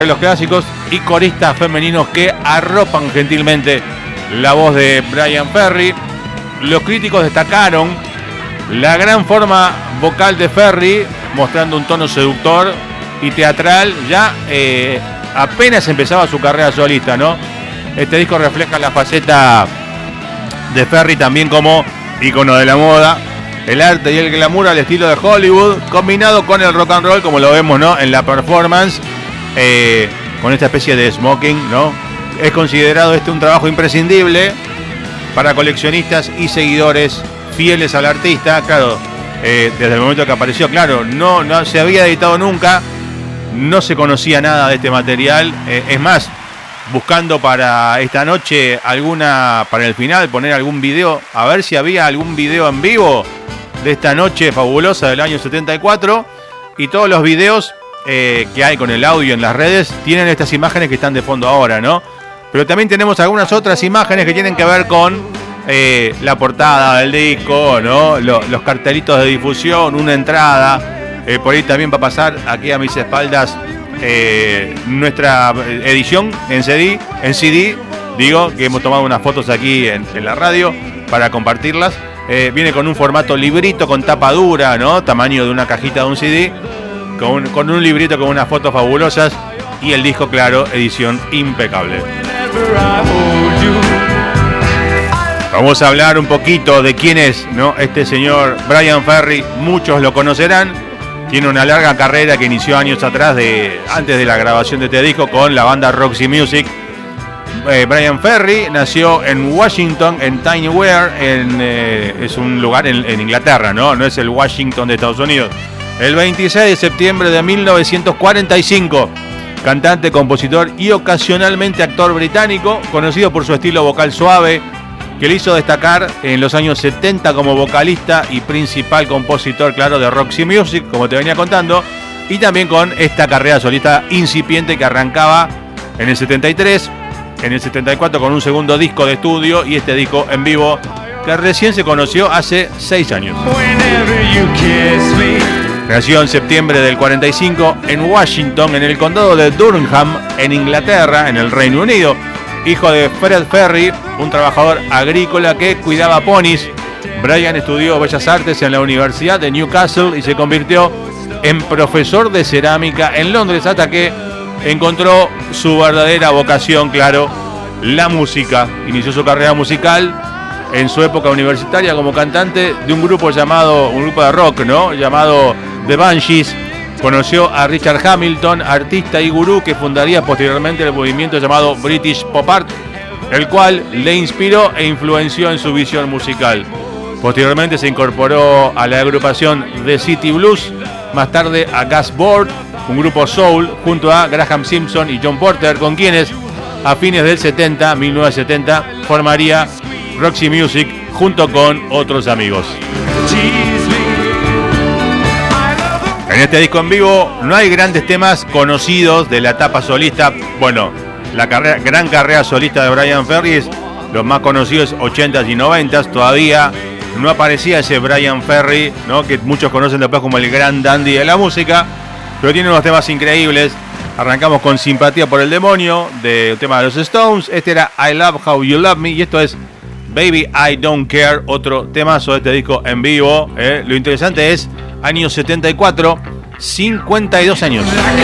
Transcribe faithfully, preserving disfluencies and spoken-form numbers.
Los clásicos y coristas femeninos que arropan gentilmente la voz de Bryan Ferry. Los críticos destacaron la gran forma vocal de Ferry, mostrando un tono seductor y teatral. Ya eh, apenas empezaba su carrera solista, ¿no? Este disco refleja la faceta de Ferry también como ícono de la moda, el arte y el glamour al estilo de Hollywood, combinado con el rock and roll, como lo vemos, ¿no?, en la performance. Eh, con esta especie de smoking, ¿no? Es considerado este un trabajo imprescindible para coleccionistas y seguidores fieles al artista. Claro, eh, desde el momento que apareció, claro, no, no se había editado nunca, no se conocía nada de este material. Eh, es más, buscando para esta noche alguna, para el final, poner algún video, a ver si había algún video en vivo de esta noche fabulosa del año setenta y cuatro, y todos los videos Eh, que hay con el audio en las redes tienen estas imágenes que están de fondo ahora, ¿no? Pero también tenemos algunas otras imágenes que tienen que ver con eh, la portada del disco, ¿no? Lo, los cartelitos de difusión, una entrada. Eh, por ahí también va a pasar aquí a mis espaldas eh, nuestra edición en C D, en C D, digo, que hemos tomado unas fotos aquí en, en la radio para compartirlas. Eh, viene con un formato librito con tapa dura, ¿no? Tamaño de una cajita de un C D. Con un, con un librito con unas fotos fabulosas y el disco, claro, edición impecable. Vamos a hablar un poquito de quién es, ¿no?, este señor Bryan Ferry. Muchos lo conocerán. Tiene una larga carrera que inició años atrás, de, antes de la grabación de este disco, con la banda Roxy Music. Eh, Bryan Ferry nació en Washington, en Tinyware, en, eh, es un lugar en, en Inglaterra, ¿no? No es el Washington de Estados Unidos. El veintiséis de septiembre de mil novecientos cuarenta y cinco, cantante, compositor y ocasionalmente actor británico, conocido por su estilo vocal suave, que le hizo destacar en los años setenta como vocalista y principal compositor, claro, de Roxy Music, como te venía contando, y también con esta carrera solista incipiente que arrancaba en el setenta y tres, en el setenta y cuatro con un segundo disco de estudio y este disco en vivo que recién se conoció hace seis años. Nació en septiembre del cuarenta y cinco en Washington, en el condado de Durham, en Inglaterra, en el Reino Unido. Hijo de Fred Ferry, un trabajador agrícola que cuidaba ponis. Bryan estudió Bellas Artes en la Universidad de Newcastle y se convirtió en profesor de cerámica en Londres hasta que encontró su verdadera vocación, claro, la música. Inició su carrera musical en su época universitaria como cantante de un grupo llamado, un grupo de rock, ¿no?, llamado The Banshees. Conoció a Richard Hamilton, artista y gurú que fundaría posteriormente el movimiento llamado British Pop Art, el cual le inspiró e influenció en su visión musical. Posteriormente se incorporó a la agrupación The City Blues, más tarde a Gas Board, un grupo soul, junto a Graham Simpson y John Porter, con quienes a fines del setenta, mil novecientos setenta, formaría Roxy Music junto con otros amigos. En este disco en vivo no hay grandes temas conocidos de la etapa solista. Bueno, la carrera, gran carrera solista de Bryan Ferry es los más conocidos ochentas y noventas. Todavía no aparecía ese Bryan Ferry, ¿no?, que muchos conocen después como el gran dandy de la música, pero tiene unos temas increíbles. Arrancamos con Simpatía por el Demonio, del tema de los Stones. Este era I Love How You Love Me y esto es Baby I Don't Care, otro temazo de este disco en vivo. ¿eh? Lo interesante es año setenta y cuatro, cincuenta y dos años.